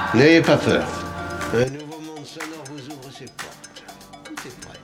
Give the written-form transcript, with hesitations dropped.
N'ayez pas peur. Un nouveau monde sonore vous ouvre ses portes. Tout est prêt.